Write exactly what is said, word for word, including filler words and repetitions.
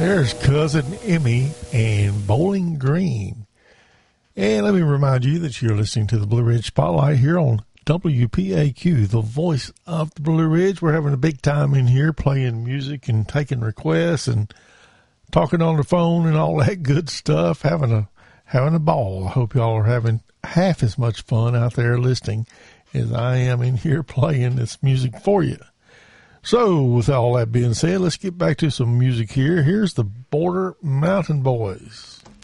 There's Cousin Emmy and Bowling Green. And let me remind you that you're listening to the Blue Ridge Spotlight here on W P A Q, the voice of the Blue Ridge. We're having a big time in here playing music and taking requests and talking on the phone and all that good stuff, having a having a ball. I hope y'all are having half as much fun out there listening as I am in here playing this music for you. So, with all that being said, let's get back to some music here. Here's the Border Mountain Boys.